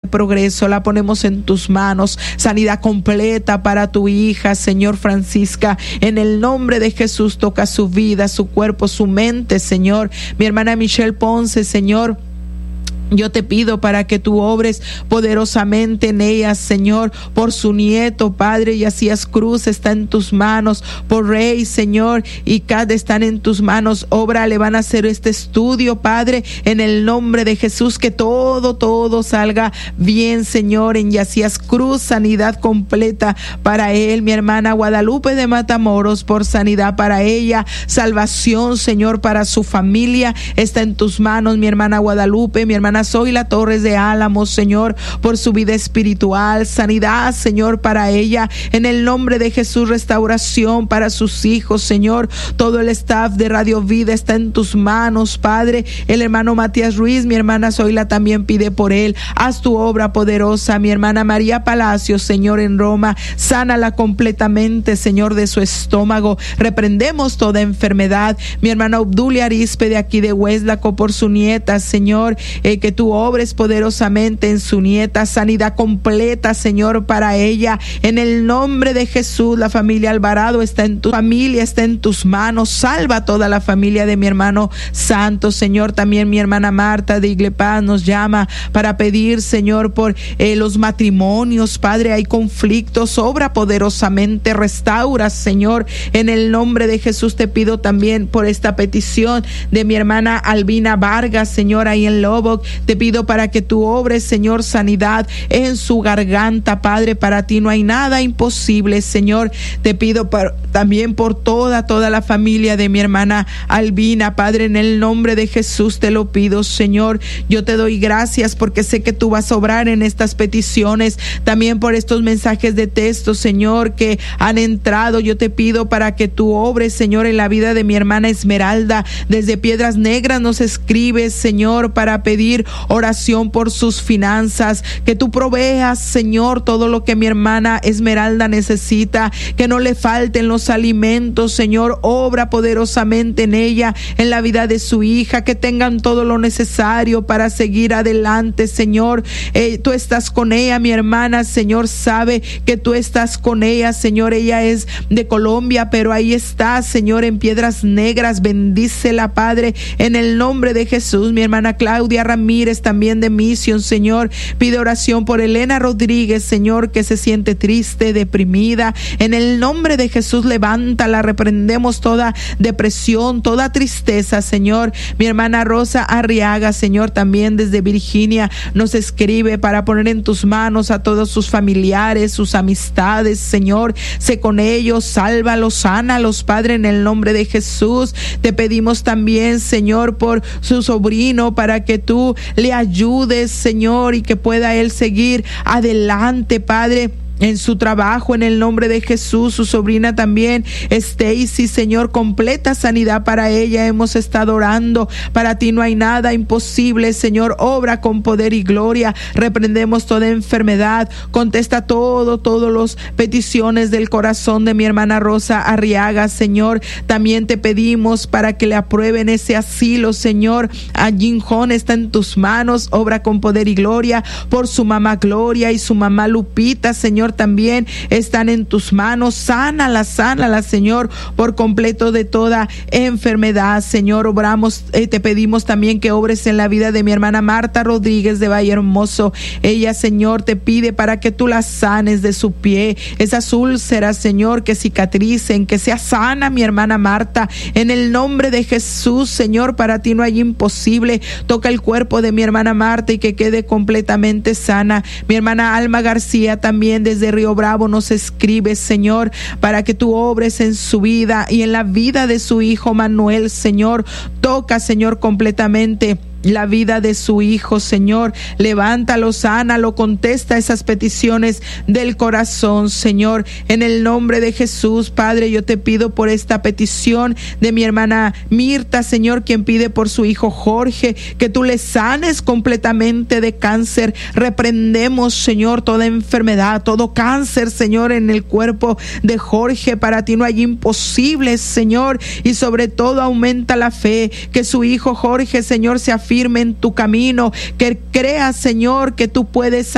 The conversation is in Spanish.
progreso, la ponemos en tus manos. Sanidad completa para tu hija, Señor Francisca, en el nombre de Jesús. Toca su vida, su cuerpo, su mente, Señor. Mi hermana Michelle Ponce, Señor, yo te pido para que tú obres poderosamente en ella, Señor, por su nieto, Padre. Yacías Cruz está en tus manos, por Rey, Señor, y Cad están en tus manos. Obra, le van a hacer este estudio, Padre, en el nombre de Jesús, que todo salga bien, Señor. En Yacías Cruz, sanidad completa para él. Mi hermana Guadalupe de Matamoros, por sanidad para ella, salvación, Señor, para su familia, está en tus manos. Mi hermana Guadalupe, mi hermana Zoila Torres de Álamos, Señor, por su vida espiritual, sanidad, Señor, para ella, en el nombre de Jesús. Restauración para sus hijos, Señor. Todo el staff de Radio Vida está en tus manos, Padre. El hermano Matías Ruiz, mi hermana Zoila también pide por él. Haz tu obra poderosa. Mi hermana María Palacios, Señor, en Roma, sánala completamente, Señor, de su estómago. Reprendemos toda enfermedad. Mi hermana Obdulia Arispe, de aquí de Hueslaco, por su nieta, Señor, que tú obres poderosamente en su nieta, sanidad completa, Señor, para ella, en el nombre de Jesús. La familia Alvarado está en tu familia, está en tus manos. Salva toda la familia de mi hermano Santos, Señor. También mi hermana Marta de Iglepaz nos llama para pedir, Señor, por los matrimonios, Padre. Hay conflictos, obra poderosamente, restaura, Señor, en el nombre de Jesús. Te pido también por esta petición de mi hermana Albina Vargas, Señor, ahí en Lobos. Te pido para que tú obres, Señor, sanidad en su garganta, Padre. Para ti no hay nada imposible, Señor. Te pido también por toda la familia de mi hermana Albina, Padre, en el nombre de Jesús te lo pido, Señor. Yo te doy gracias porque sé que tú vas a obrar en estas peticiones, también por estos mensajes de texto, Señor, que han entrado. Yo te pido para que tú obres, Señor, en la vida de mi hermana Esmeralda. Desde Piedras Negras nos escribes, Señor, para pedir oración por sus finanzas, que tú proveas, Señor, todo lo que mi hermana Esmeralda necesita, que no le falten los alimentos, Señor. Obra poderosamente en ella, en la vida de su hija, que tengan todo lo necesario para seguir adelante, Señor. Tú estás con ella, mi hermana, Señor, sabe que tú estás con ella, Señor. Ella es de Colombia, pero ahí está, Señor, en Piedras Negras. Bendícela, Padre, en el nombre de Jesús. Mi hermana Claudia Ramírez, también de Misión, Señor, pide oración por Elena Rodríguez, Señor, que se siente triste, deprimida. En el nombre de Jesús, levántala. Reprendemos toda depresión, toda tristeza, Señor. Mi hermana Rosa Arriaga, Señor, también desde Virginia, nos escribe para poner en tus manos a todos sus familiares, sus amistades, Señor. Sé con ellos, sálvalos, sánalos, Padre, en el nombre de Jesús. Te pedimos también, Señor, por su sobrino, para que tú le ayudes, Señor, y que pueda él seguir adelante, Padre, en su trabajo, en el nombre de Jesús. Su sobrina también, Stacy, Señor, completa sanidad para ella. Hemos estado orando. Para ti no hay nada imposible, Señor. Obra con poder y gloria. Reprendemos toda enfermedad. Contesta todas las peticiones del corazón de mi hermana Rosa Arriaga, Señor. También te pedimos para que le aprueben ese asilo, Señor. A Jinjón está en tus manos. Obra con poder y gloria por su mamá Gloria y su mamá Lupita, Señor. También están en tus manos. Sánala, Señor, por completo de toda enfermedad, Señor. Obramos, te pedimos también que obres en la vida de mi hermana Marta Rodríguez de Valle Hermoso. Ella, Señor, te pide para que tú la sanes de su pie, esas úlceras, Señor, que cicatricen, que sea sana mi hermana Marta, en el nombre de Jesús, Señor. Para ti no hay imposible. Toca el cuerpo de mi hermana Marta y que quede completamente sana. Mi hermana Alma García también desde Río Bravo nos escribe, Señor, para que tú obres en su vida y en la vida de su hijo Manuel, Señor. Toca, Señor, completamente la vida de su hijo, Señor. Levántalo, sánalo, contesta esas peticiones del corazón, Señor, en el nombre de Jesús. Padre, yo te pido por esta petición de mi hermana Mirta, Señor, quien pide por su hijo Jorge, que tú le sanes completamente de cáncer. Reprendemos, Señor, toda enfermedad, todo cáncer, Señor, en el cuerpo de Jorge. Para ti no hay imposibles, Señor, y sobre todo aumenta la fe, que su hijo Jorge, Señor, se afirme en tu camino, que crea, Señor, que tú puedes